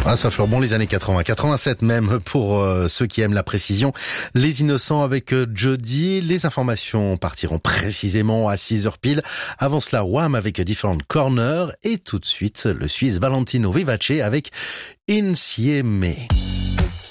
Ah, ça fleure bon les années 80, 87 même pour ceux qui aiment la précision. Les Innocents avec Jody. Les informations partiront précisément à 6h pile. Avant cela, Wham avec Different Corner et tout de suite le Suisse Valentino Vivace avec Insieme.